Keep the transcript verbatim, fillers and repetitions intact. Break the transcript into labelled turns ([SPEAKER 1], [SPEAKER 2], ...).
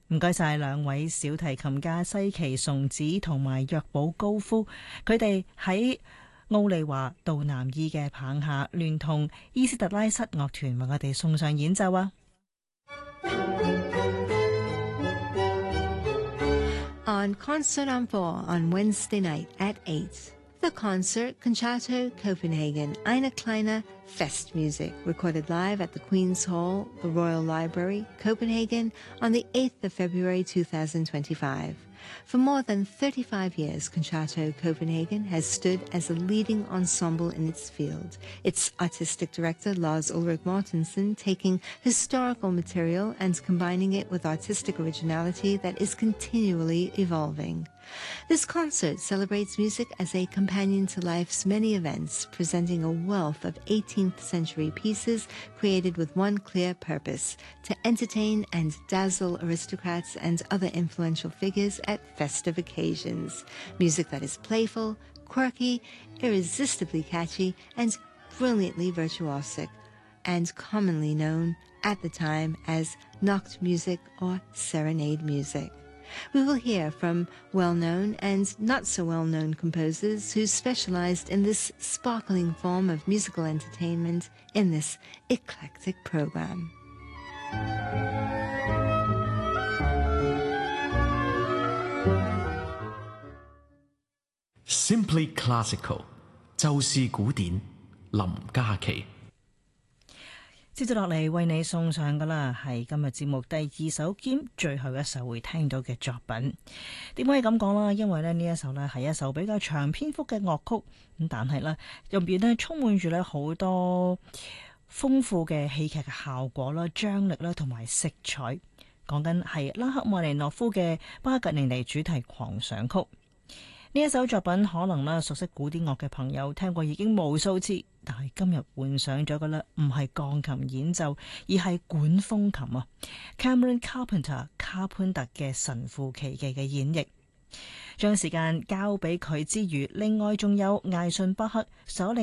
[SPEAKER 1] 唔該晒兩位小提琴家西崎崇子同埋若保高夫，佢哋喺奧利華杜南爾嘅棒下，聯同伊斯特拉瑟樂團為我哋送上演奏啊
[SPEAKER 2] ！On Concert on Four on Wednesday night at eight, the concert Concerto Copenhagen Ina Kleiner Fest Music, recorded live at the Queen's Hall, the Royal Library, Copenhagen, on the eighth of February two thousand twenty-five. For more than thirty-five years, Concerto Copenhagen has stood as a leading ensemble in its field, its artistic director Lars Ulrik Mortensen taking historical material and combining it with artistic originality that is continually evolving. This concert celebrates music as a companion to life's many events, presenting a wealth of eighteenth century pieces created with one clear purpose: to entertain and dazzle aristocrats and other influential figures at festive occasions. Music that is playful, quirky, irresistibly catchy, and brilliantly virtuosic, and commonly known at the time as Nacht music or serenade music. We will hear from well-known and not-so-well-known composers who specialized in this sparkling form of musical entertainment in this eclectic program.
[SPEAKER 3] Simply Classical 就是古典，林嘉琪。
[SPEAKER 1] 接住落嚟為你送上噶啦，係今日節目第二首兼最後一首會聽到嘅作品。點可以咁講啦？因為咧呢一首呢係一首比較長篇幅嘅樂曲，咁但係呢入邊呢充滿住呢好多豐富嘅戲劇嘅效果啦、張力啦同埋色彩。講緊係拉赫曼尼諾夫嘅巴格尼尼主題狂想曲。呢一首作品可能咧熟悉古典樂嘅朋友聽過已經無數次，但係今日換上咗嘅咧唔係鋼琴演奏，而係管風琴啊 Cameron Carpenter 卡潘特嘅神乎其技嘅演繹。將時間交俾佢之餘，另外仲有艾遜巴克所